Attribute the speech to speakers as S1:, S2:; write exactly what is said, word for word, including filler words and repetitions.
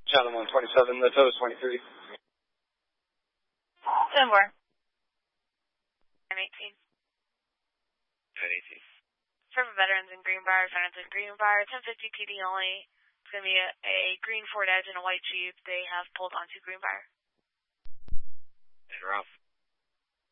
S1: Channel one twenty-seven, the total's twenty-three.
S2: ten four. nine eighteen.
S3: nine eighteen.
S2: Serve veterans in Greenbrier, veterans in Greenbrier, ten fifty P D only. It's going to be a, a green Ford Edge and a white Jeep. They have pulled onto Greenbrier.
S3: And we're off.